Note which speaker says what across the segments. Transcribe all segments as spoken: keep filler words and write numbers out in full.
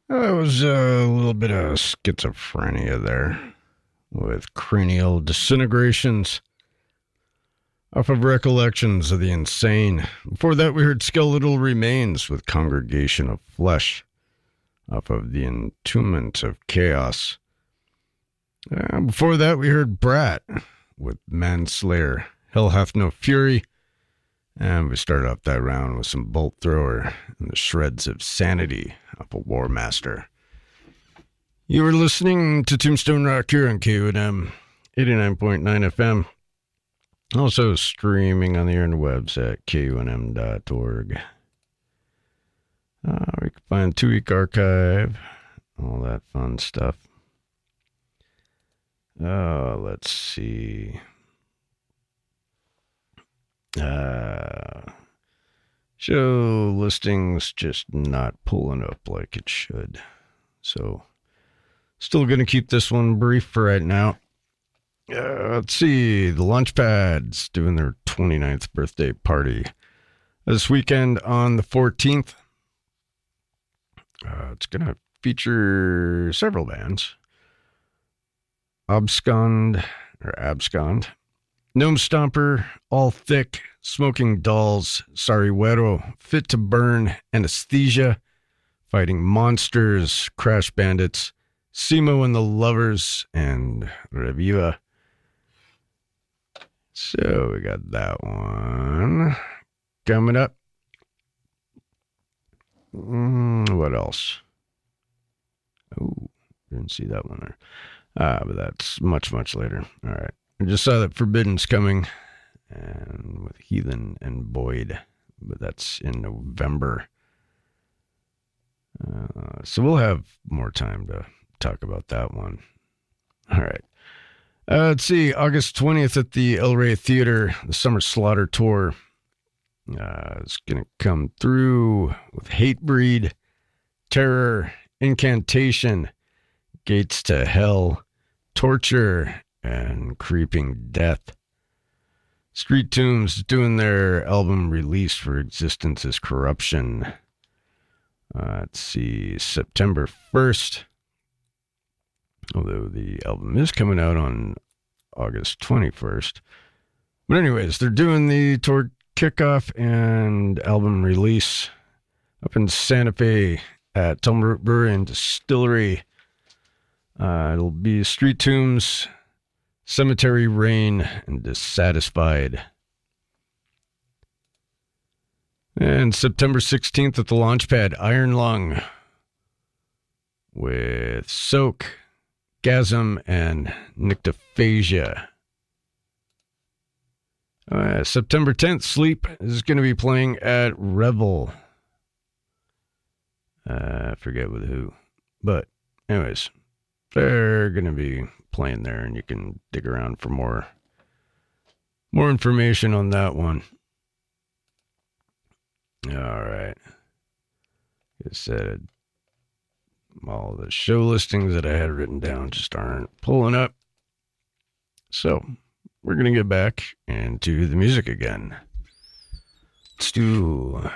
Speaker 1: Uh, it was a little bit of schizophrenia there with cranial disintegrations off of Recollections of the Insane. Before that, we heard Skeletal Remains with Congregation of Flesh off of The Entombment of Chaos. Uh, before that, we heard Brat with Manslayer, Hell Hath No Fury. And we started off that round with some Bolt Thrower and the Shreds of Sanity off of War Master. You were listening to Tombstone Rock here on K U N M eighty-nine point nine F M. Also streaming on the interwebs at K U N M dot org. Uh, we can find two-week archive, all that fun stuff. Uh, let's see. Uh, show listings just not pulling up like it should. So, still going to keep this one brief for right now. Uh, let's see. The Launchpads doing their twenty-ninth birthday party this weekend on the fourteenth. Uh, it's going to feature several bands. Abscond, or Abscond. Gnome Stomper, All Thick, Smoking Dolls, Sariwero, Fit to Burn, Anesthesia, Fighting Monsters, Crash Bandits, Simo and the Lovers, and Reviva. So we got that one coming up. Mm, what else? Oh, didn't see that one there. Ah, but that's much, much later. All right. I just saw that Forbidden's coming, and with Heathen and Boyd, but that's in November. Uh, so we'll have more time to talk about that one. All right. Uh, let's see. August twentieth at the El Rey Theater, the Summer Slaughter Tour. Uh, it's going to come through with Hatebreed, Terror, Incantation, Gates to Hell, Torture, and Creeping Death. Street Tombs doing their album release for Existence is Corruption. Uh, let's see, September first. Although the album is coming out on August twenty-first. But anyways, they're doing the tour kickoff and album release up in Santa Fe at Tumblr Brewery and Distillery. Uh, it'll be Street Tombs, Cemetery Rain, and Dissatisfied. And September sixteenth at the Launchpad, Iron Lung with Soak, Gasm, and Nyctophagia. Uh, September tenth, Sleep is going to be playing at Revel. Uh, I forget with who. But anyways, they're going to be playing there, and you can dig around for more more information on that one. All right. Like I said, all the show listings that I had written down just aren't pulling up. So we're going to get back into the music again. Let's do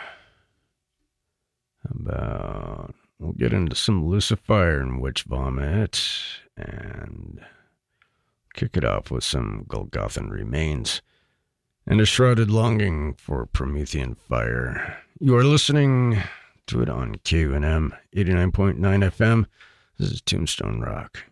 Speaker 1: about, we'll get into some Lucifer and Witch Vomit and kick it off with some Golgothan Remains and A Shrouded Longing for Promethean Fire. You are listening to it on K U N M eighty-nine point nine F M. This is Tombstone Rock.